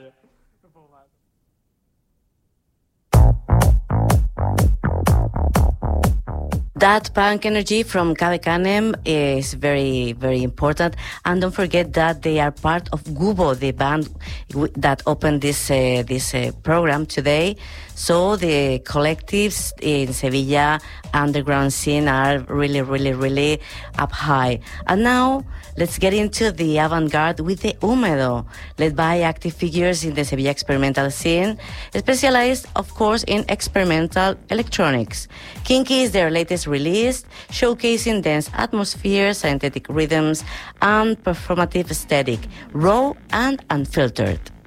That punk energy from Cabe Canem is very, very important. And don't forget that they are part of Gubo, the band that opened this program today. So the collectives in Sevilla underground scene are really, really, really up high. And now let's get into the avant-garde with the Húmedo, led by active figures in the Sevilla experimental scene, specialized, of course, in experimental electronics. Kinky is their latest release, showcasing dense atmosphere, synthetic rhythms, and performative aesthetic, raw and unfiltered.